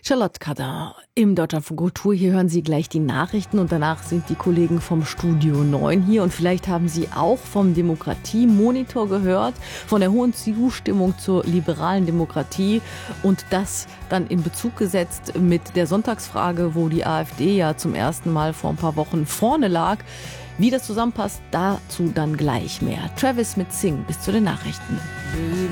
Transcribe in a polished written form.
Charlotte Kadar im Deutschlandfunk Kultur. Hier hören Sie gleich die Nachrichten und danach sind die Kollegen vom Studio 9 hier. Und vielleicht haben Sie auch vom Demokratie-Monitor gehört, von der hohen Zustimmung zur liberalen Demokratie und das dann in Bezug gesetzt mit der Sonntagsfrage, wo die AfD ja zum ersten Mal vor ein paar Wochen vorne lag. Wie das zusammenpasst, dazu dann gleich mehr. Travis mit Sing bis zu den Nachrichten. Baby,